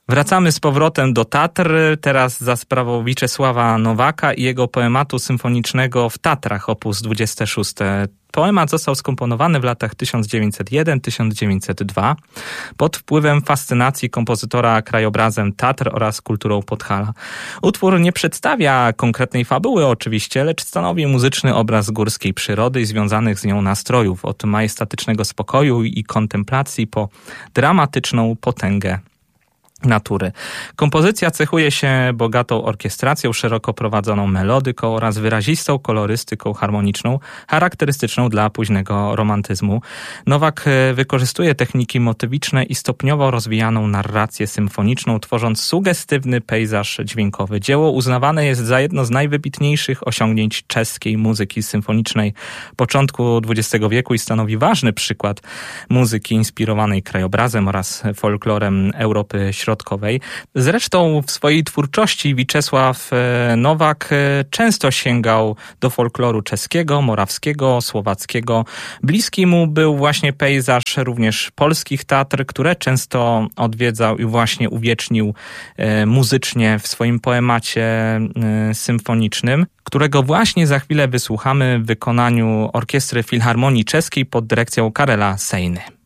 Wracamy z powrotem do Tatr, teraz za sprawą Wiczesława Nowaka i jego poematu symfonicznego w Tatrach, op. 26. Poemat został skomponowany w latach 1901-1902 pod wpływem fascynacji kompozytora krajobrazem Tatr oraz kulturą Podhala. Utwór nie przedstawia konkretnej fabuły oczywiście, lecz stanowi muzyczny obraz górskiej przyrody i związanych z nią nastrojów, od majestatycznego spokoju i kontemplacji po dramatyczną potęgę natury. Kompozycja cechuje się bogatą orkiestracją, szeroko prowadzoną melodyką oraz wyrazistą kolorystyką harmoniczną, charakterystyczną dla późnego romantyzmu. Nowak wykorzystuje techniki motywiczne i stopniowo rozwijaną narrację symfoniczną, tworząc sugestywny pejzaż dźwiękowy. Dzieło uznawane jest za jedno z najwybitniejszych osiągnięć czeskiej muzyki symfonicznej początku XX wieku i stanowi ważny przykład muzyki inspirowanej krajobrazem oraz folklorem Europy Środkowej. Zresztą w swojej twórczości Wiczesław Nowak często sięgał do folkloru czeskiego, morawskiego, słowackiego. Bliski mu był właśnie pejzaż również polskich Tatr, które często odwiedzał i właśnie uwiecznił muzycznie w swoim poemacie symfonicznym, którego właśnie za chwilę wysłuchamy w wykonaniu Orkiestry Filharmonii Czeskiej pod dyrekcją Karela Sejny.